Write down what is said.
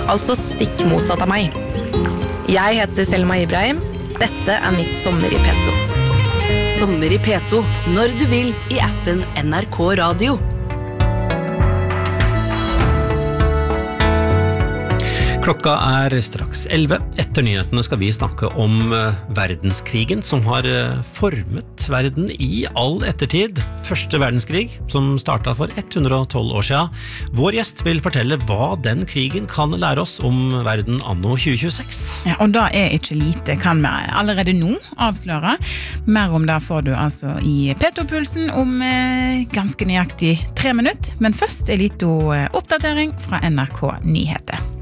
altså stikk motsatt av meg. Jeg heter Selma Ibrahim. Dette mitt sommer i P2. Sommer i P2, når du vil, i appen NRK Radio. Klokka straks 11. Etter nyhetene skal vi snakke om verdenskrigen som har formet verden i all ettertid. Første verdenskrig, som startet for 112 år siden. Vår gjest vil fortelle hva den krigen kan lære oss om verden anno 2026. Ja, og da ikke lite, kan vi allerede nå avsløre. Mer om det får du altså i P2-pulsen om ganske nøyaktig 3 minutter. Men først en liten oppdatering fra NRK Nyheter.